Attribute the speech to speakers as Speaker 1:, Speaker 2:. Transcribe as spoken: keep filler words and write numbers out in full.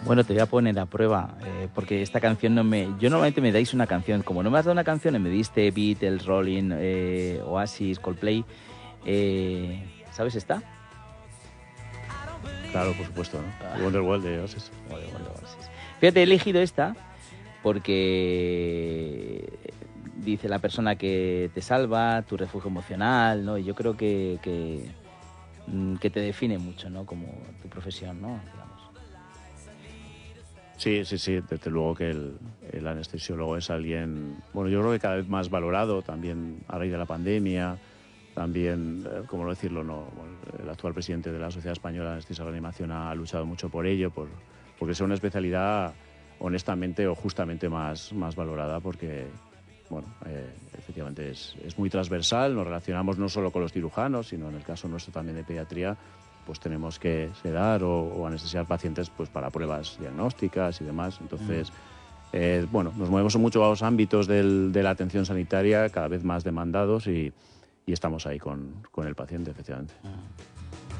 Speaker 1: Bueno, te voy a poner a prueba, eh, porque esta canción no me... Yo normalmente me dais una canción, como no me has dado una canción y me diste Beatles, Rolling, eh, Oasis, Coldplay, eh, ¿sabes esta?
Speaker 2: Claro, por supuesto, ¿no?
Speaker 1: Ah,
Speaker 2: Wonderwall de Oasis.
Speaker 1: vale, vale, Oasis. Fíjate, he elegido esta porque dice la persona que te salva, tu refugio emocional, ¿no? Y yo creo que, que, mm, que te define mucho, ¿no? Como tu profesión, ¿no? Digamos.
Speaker 2: Sí, sí, sí, desde luego que el, el anestesiólogo es alguien, bueno, yo creo que cada vez más valorado también a raíz de la pandemia, también, eh, ¿cómo no decirlo? No, bueno, el actual presidente de la Sociedad Española de Anestesia y Reanimación ha luchado mucho por ello, por, porque sea una especialidad honestamente o justamente más, más valorada porque, bueno, eh, efectivamente es, es muy transversal, nos relacionamos no solo con los cirujanos, sino en el caso nuestro también de pediatría, pues tenemos que sedar o, o anestesiar pacientes pues para pruebas diagnósticas y demás. Entonces, mm. eh, bueno, nos movemos en muchos ámbitos del, de la atención sanitaria, cada vez más demandados y, y estamos ahí con, con el paciente, efectivamente.
Speaker 1: Mm.